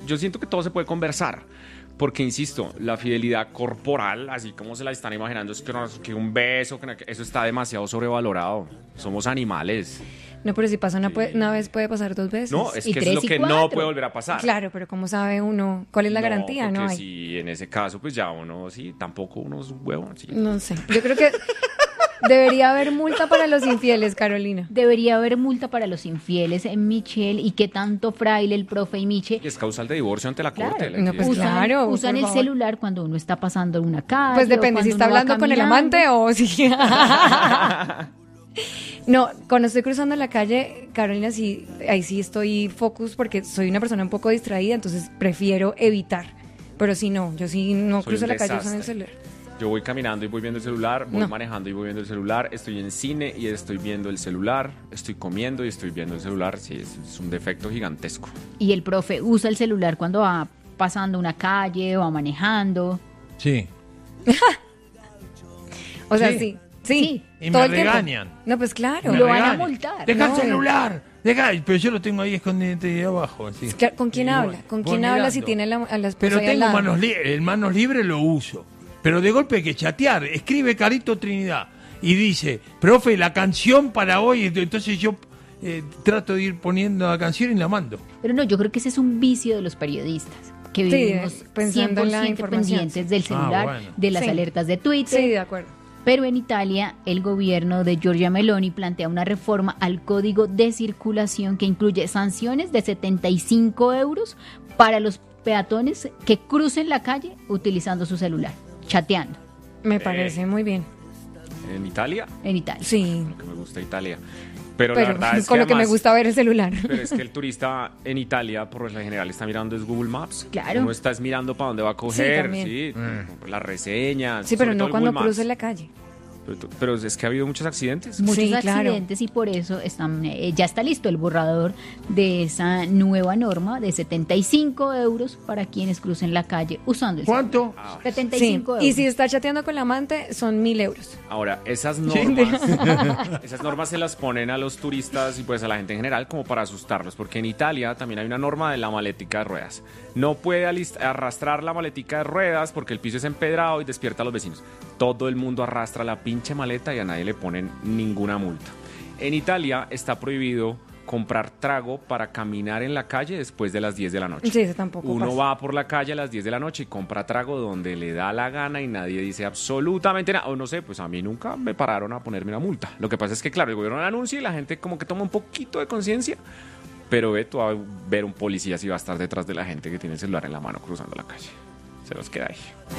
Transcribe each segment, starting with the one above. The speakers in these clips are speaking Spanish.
yo siento que todo se puede conversar. Porque, insisto, la fidelidad corporal, así como se la están imaginando, es que un beso, eso está demasiado sobrevalorado. Somos animales. No, pero si pasa una vez, puede pasar 2 veces. No, es Y que eso es lo que 4. no puede volver a pasar. Claro, pero ¿cómo sabe uno? ¿Cuál es la garantía? Porque No hay. si en ese caso, pues ya uno, sí, tampoco uno es un huevo. Sí. No sé. Yo creo que debería haber multa para los infieles, Carolina. Debería haber multa para los infieles en Michelle y que tanto Fraile, el profe y Miche Y es causal de divorcio ante la Claro. corte. No, pues usan, claro, usan por el favor. celular cuando uno está pasando una calle. Pues depende o si cuando está uno va hablando con el caminando. amante o si... No, cuando estoy cruzando la calle, Carolina, sí, ahí sí estoy focus porque soy una persona un poco distraída, entonces prefiero evitar. Pero si no, yo sí no Soy cruzo un la calle usando el desastre. celular. Yo voy caminando y voy viendo el celular, voy No. manejando y voy viendo el celular, estoy en cine y estoy viendo el celular, estoy comiendo y estoy viendo el celular. Sí, es un defecto gigantesco. Y el profe usa el celular cuando va pasando una calle o va manejando. Sí. O sea, Sí. sí. Sí, Y todo me el tiempo. regañan. No, pues claro. Me Lo van a regañan. multar. Deja el No. celular. Pero yo lo tengo ahí escondido de abajo. Así. Claro, ¿con quién Y habla? voy- ¿Con voy quién habla si mirando. tiene a la esposa Pero ahí al tengo lado? el manos libres lo uso. Pero de golpe hay que chatear. Escribe Carito Trinidad y dice, profe, la canción para hoy. Entonces yo trato de ir poniendo la canción y la mando. Pero no, yo creo que ese es un vicio de los periodistas. Que Sí, vivimos pensando en la 100% información. pendientes del celular, bueno. de las Sí. alertas de Twitter. Sí, de acuerdo. Pero en Italia, el gobierno de Giorgia Meloni plantea una reforma al código de circulación que incluye sanciones de 75 euros para los peatones que crucen la calle utilizando su celular, chateando Me parece muy bien. En Italia, en Italia. Sí, lo que me gusta Italia. Pero la pero verdad es con que lo que me además- gusta ver el celular. Pero es que el turista en Italia, por lo general, está mirando es Google Maps. Claro. Uno está mirando para dónde va a coger, también. sí, las reseñas. Sí, pero sobre todo no el cuando Google cruce Maps. la calle. Pero es que ha habido muchos accidentes. Muchos Sí, claro. accidentes y por eso están, ya está listo el borrador de esa nueva norma de 75 euros para quienes crucen la calle usando el ¿Cuánto? celular. Sí. 75 euros. Y si está chateando con la amante, son 1.000 euros. Ahora, esas normas se las ponen a los turistas y pues a la gente en general como para asustarlos, porque en Italia también hay una norma de la maletica de ruedas. No puede arrastrar la maletica de ruedas porque el piso es empedrado y despierta a los vecinos. Todo el mundo arrastra la pinche maleta y a nadie le ponen ninguna multa. En Italia está prohibido comprar trago para caminar en la calle después de las 10 de la noche. Sí, eso tampoco Uno pasa. va por la calle a las 10 de la noche y compra trago donde le da la gana y nadie dice absolutamente nada. O no sé, pues a mí nunca me pararon a ponerme una multa. Lo que pasa es que, claro, el gobierno la anuncia y la gente como que toma un poquito de conciencia. Pero ve, tú vas a ver un policía si va a estar detrás de la gente que tiene el celular en la mano cruzando la calle. Se los queda ahí.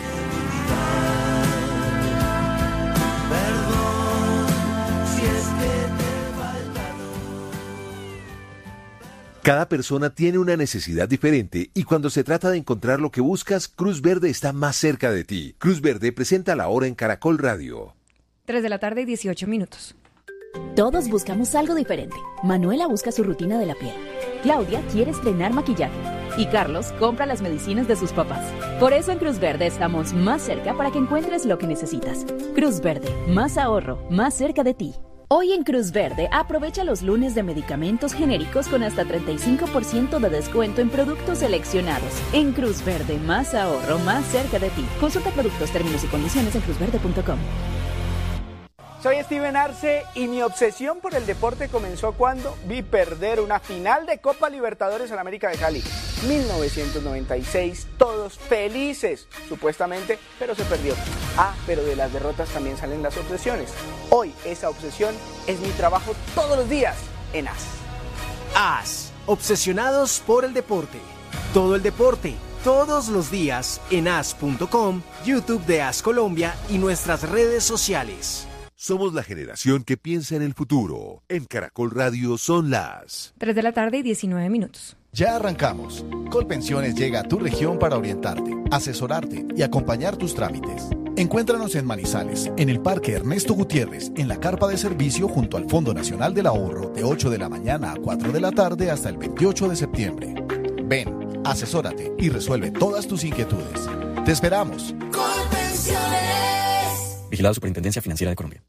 Cada persona tiene una necesidad diferente y cuando se trata de encontrar lo que buscas, Cruz Verde está más cerca de ti. Cruz Verde presenta la hora en Caracol Radio. 3 de la tarde y 18 minutos. Todos buscamos algo diferente. Manuela busca su rutina de la piel. Claudia quiere estrenar maquillaje. Y Carlos compra las medicinas de sus papás. Por eso en Cruz Verde estamos más cerca para que encuentres lo que necesitas. Cruz Verde, más ahorro, más cerca de ti. Hoy en Cruz Verde, aprovecha los lunes de medicamentos genéricos con hasta 35% de descuento en productos seleccionados. En Cruz Verde, más ahorro, más cerca de ti. Consulta productos, términos y condiciones en cruzverde.com. Soy Steven Arce y mi obsesión por el deporte comenzó cuando vi perder una final de Copa Libertadores en América de Cali. 1996, todos felices, supuestamente, pero se perdió. Pero de las derrotas también salen las obsesiones. Hoy esa obsesión es mi trabajo todos los días en AS. AS, obsesionados por el deporte. Todo el deporte, todos los días en as.com, YouTube de AS Colombia y nuestras redes sociales. Somos la generación que piensa en el futuro. En Caracol Radio son las 3 de la tarde y 19 minutos. Ya arrancamos. Colpensiones llega a tu región para orientarte, asesorarte y acompañar tus trámites. Encuéntranos en Manizales, en el Parque Ernesto Gutiérrez, en la carpa de servicio junto al Fondo Nacional del Ahorro, de 8 de la mañana a 4 de la tarde hasta el 28 de septiembre. Ven, asesórate y resuelve todas tus inquietudes. Te esperamos. Colpensiones. Vigilado Superintendencia Financiera de Colombia.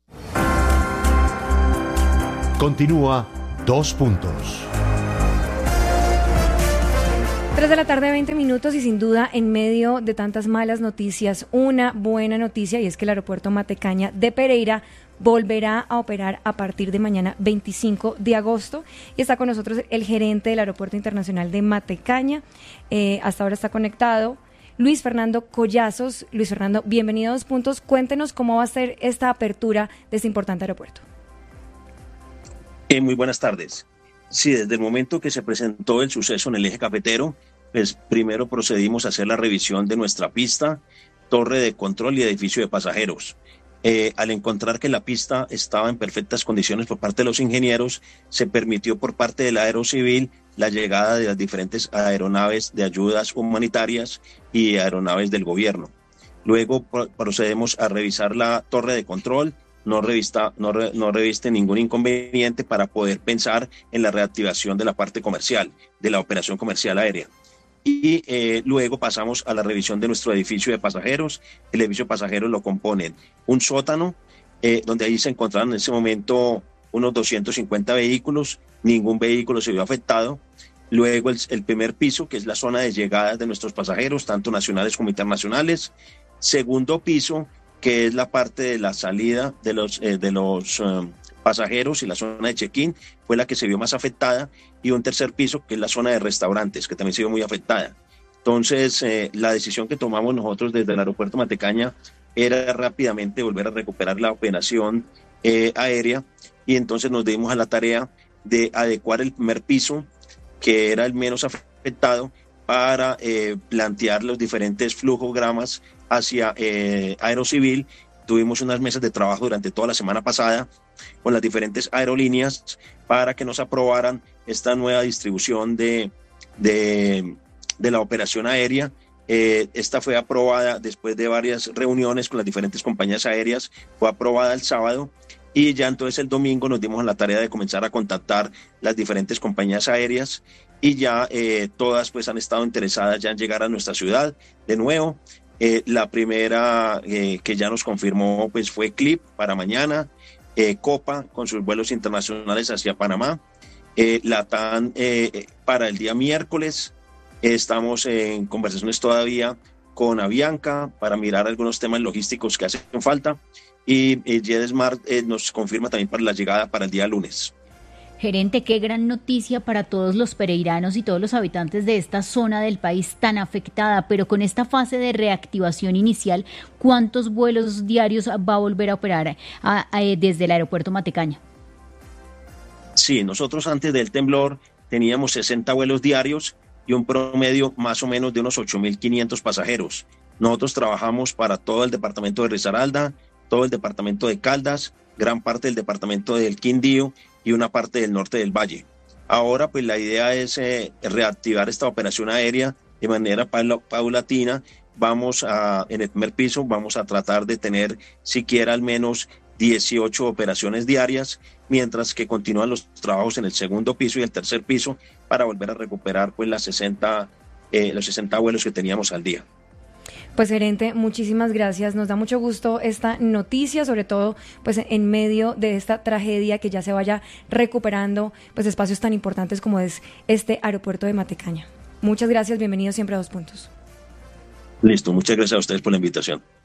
Continúa 2 puntos. 3 de la tarde, 20 minutos, y sin duda, en medio de tantas malas noticias, una buena noticia, y es que el aeropuerto Matecaña de Pereira volverá a operar a partir de mañana 25 de agosto. Y está con nosotros el gerente del Aeropuerto Internacional de Matecaña. Hasta ahora está conectado Luis Fernando Collazos. Luis Fernando, bienvenido a 2 Puntos. Cuéntenos cómo va a ser esta apertura de este importante aeropuerto. Muy buenas tardes. Sí, desde el momento que se presentó el suceso en el eje cafetero, pues primero procedimos a hacer la revisión de nuestra pista, torre de control y edificio de pasajeros. Al encontrar que la pista estaba en perfectas condiciones por parte de los ingenieros, se permitió por parte del Aerocivil la llegada de las diferentes aeronaves de ayudas humanitarias y aeronaves del gobierno. Luego procedemos a revisar la torre de control. No reviste ningún inconveniente para poder pensar en la reactivación de la parte comercial, de la operación comercial aérea. Y luego pasamos a la revisión de nuestro edificio de pasajeros. El edificio de pasajeros lo componen un sótano, donde ahí se encontraron en ese momento unos 250 vehículos, ningún vehículo se vio afectado. Luego el primer piso, que es la zona de llegada de nuestros pasajeros, tanto nacionales como internacionales. Segundo piso, que es la parte de la salida de los pasajeros, y la zona de check-in fue la que se vio más afectada, y un tercer piso, que es la zona de restaurantes, que también se vio muy afectada. Entonces, la decisión que tomamos nosotros desde el aeropuerto Matecaña era rápidamente volver a recuperar la operación aérea, y entonces nos dimos a la tarea de adecuar el primer piso, que era el menos afectado, para plantear los diferentes flujogramas hacia Aerocivil. Tuvimos unas mesas de trabajo durante toda la semana pasada con las diferentes aerolíneas para que nos aprobaran esta nueva distribución de la operación aérea. Esta fue aprobada después de varias reuniones con las diferentes compañías aéreas, fue aprobada el sábado, y ya entonces el domingo nos dimos a la tarea de comenzar a contactar las diferentes compañías aéreas, y ya todas pues han estado interesadas ya en llegar a nuestra ciudad de nuevo. La primera que ya nos confirmó pues fue Clip para mañana, Copa con sus vuelos internacionales hacia Panamá, Latam para el día miércoles. Estamos en conversaciones todavía con Avianca para mirar algunos temas logísticos que hacen falta, y JetSmart nos confirma también para la llegada para el día lunes. Gerente, qué gran noticia para todos los pereiranos y todos los habitantes de esta zona del país tan afectada, pero con esta fase de reactivación inicial, ¿cuántos vuelos diarios va a volver a operar desde el aeropuerto Matecaña? Sí, nosotros antes del temblor teníamos 60 vuelos diarios y un promedio más o menos de unos 8.500 pasajeros. Nosotros trabajamos para todo el departamento de Risaralda, todo el departamento de Caldas, gran parte del departamento del Quindío y una parte del norte del Valle. Ahora pues la idea es reactivar esta operación aérea de manera paulatina. En el primer piso vamos a tratar de tener siquiera al menos 18 operaciones diarias, mientras que continúan los trabajos en el segundo piso y el tercer piso para volver a recuperar pues los 60 vuelos que teníamos al día. Pues gerente, muchísimas gracias. Nos da mucho gusto esta noticia, sobre todo pues en medio de esta tragedia, que ya se vaya recuperando pues espacios tan importantes como es este aeropuerto de Matecaña. Muchas gracias, bienvenido siempre a 2 Puntos. Listo, muchas gracias a ustedes por la invitación.